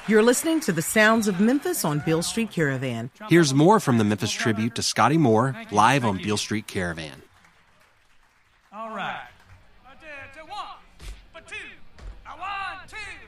You're listening to the sounds of Memphis on Beale Street Caravan. Here's more from the Memphis tribute to Scotty Moore live on Beale Street Caravan.